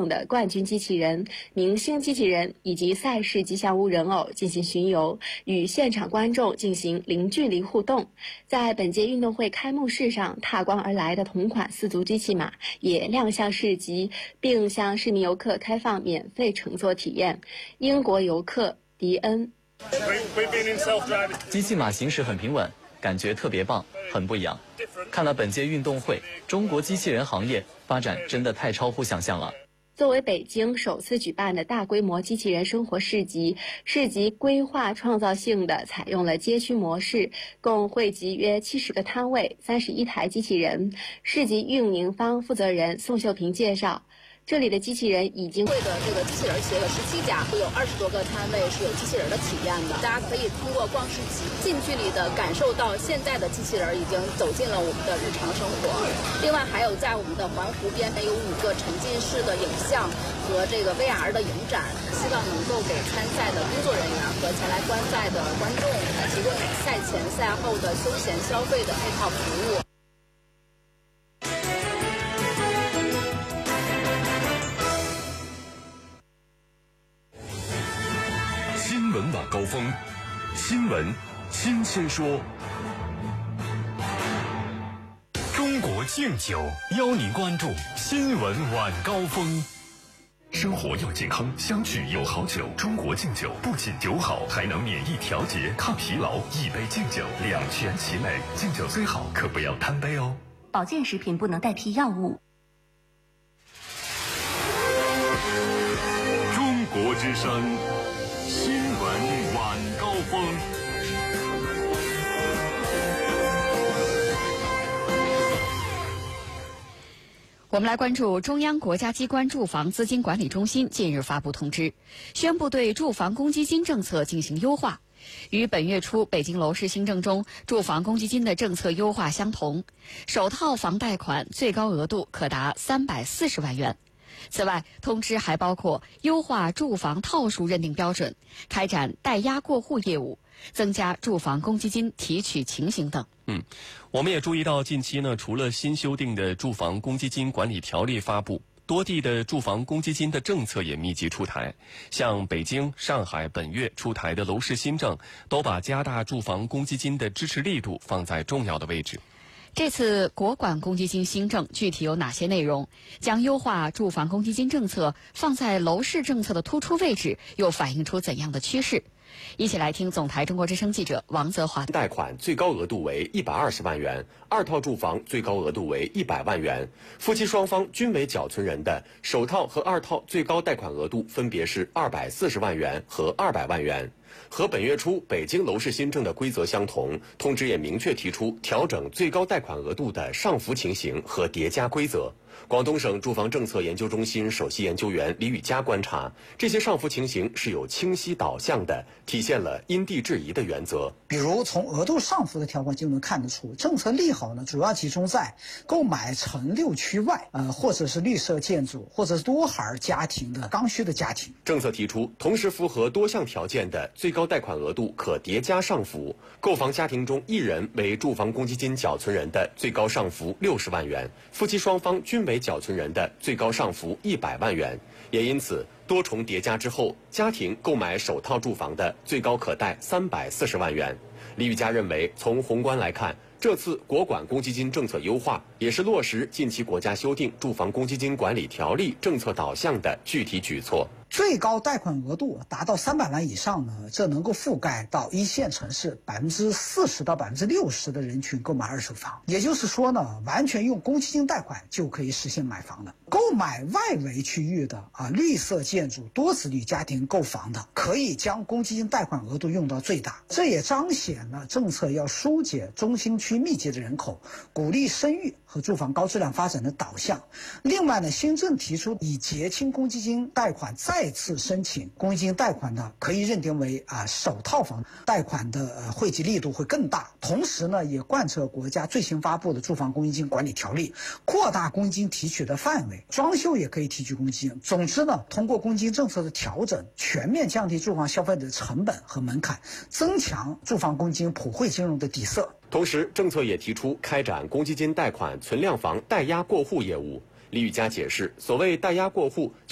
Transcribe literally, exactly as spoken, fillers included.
项的冠军机器人、明星机器人以及赛事吉祥物人偶进行巡游，与现场观众进行零距离互动。在本届运动会开幕式上，踏光而来的同款四足机器马也亮相市集，并向市民游客开放免费乘坐体验。英国游客迪恩， 机器马行驶很平稳，感觉特别棒，很不一样。看了本届运动会，中国机器人行业发展真的太超乎想象了。 作为北京首次举办的大规模机器人生活市集，市集规划创造性地采用了街区模式，共汇集约七十个摊位，三十一台机器人。市集运营方负责人宋秀平介绍，这里的机器人已经会的这个机器人企业有十七家，会有二十多个摊位是有机器人的体验的，大家可以通过逛市集近距离的感受到现在的机器人已经走进了我们的日常生活。另外还有在我们的环湖边有五个沉浸式的影像和这个 V R 的影展，希望能够给参赛的工作人员和前来观赛的观众提供赛前赛后的休闲消费的配套服务。 新闻晚高峰，新闻新鲜说。中国敬酒邀您关注新闻晚高峰。生活要健康，相聚有好酒。中国敬酒不仅酒好，还能免疫调节、抗疲劳。一杯敬酒，两全其美。敬酒最好，可不要贪杯哦。 保健食品不能代替药物。 中国之声，新闻晚高峰。 我们来关注中央国家机关住房资金管理中心近日发布通知，宣布对住房公积金政策进行优化。与本月初北京楼市新政中住房公积金的政策优化相同，首套房贷款最高额度可达三百四十万元。此外，通知还包括优化住房套数认定标准，开展代押过户业务，增加住房公积金提取情形等。 嗯，我们也注意到，近期呢，除了新修订的住房公积金管理条例发布，多地的住房公积金的政策也密集出台。像北京、上海本月出台的楼市新政，都把加大住房公积金的支持力度放在重要的位置。 这次国管公积金新政具体有哪些内容？将优化住房公积金政策放在楼市政策的突出位置，又反映出怎样的趋势？一起来听总台中国之声记者王泽华。 贷款最高额度为一百二十万元，二套住房最高额度为一百万元，夫妻双方均为缴存人的首套和二套最高贷款额度分别是二百四十万元和二百万元。和本月初北京楼市新政的规则相同，通知也明确提出调整最高贷款额度的上浮情形和叠加规则。广东省住房政策研究中心首席研究员李宇佳观察，这些上浮情形是有清晰导向的，体现了因地制宜的原则。 比如从额度上浮的条款就能看得出，政策利好呢主要集中在购买城六区外，呃，或者是绿色建筑，或者是多孩家庭的刚需的家庭。 政策提出，同时符合多项条件的最高贷款额度可叠加上浮，购房家庭中一人为住房公积金缴存人的最高上浮六十万元，夫妻双方均为缴存人的最高上浮一百万元。也因此，多重叠加之后，家庭购买首套住房的最高可贷三百四十万元。李宇佳认为，从宏观来看，这次国管公积金政策优化也是落实近期国家修订住房公积金管理条例政策导向的具体举措。 最高贷款额度达到三百万以上呢，这能够覆盖到一线城市百分之四十到百分之六十的人群购买二手房。也就是说呢，完全用公积金贷款就可以实现买房的。购买外围区域的啊绿色建筑、多子女家庭购房的，可以将公积金贷款额度用到最大。这也彰显了政策要疏解中心区密集的人口，鼓励生育和住房高质量发展的导向。另外呢，新政提出以结清公积金贷款再次申请公积金贷款呢，可以认定为啊首套房贷款的呃惠及力度会更大。同时呢，也贯彻国家最新发布的住房公积金管理条例，扩大公积金提取的范围，装修也可以提取公积金。总之呢，通过公积金政策的调整，全面降低住房消费者的成本和门槛，增强住房公积金普惠金融的底色。 同时，政策也提出开展公积金贷款存量房代押过户业务。李宇佳解释，所谓代押过户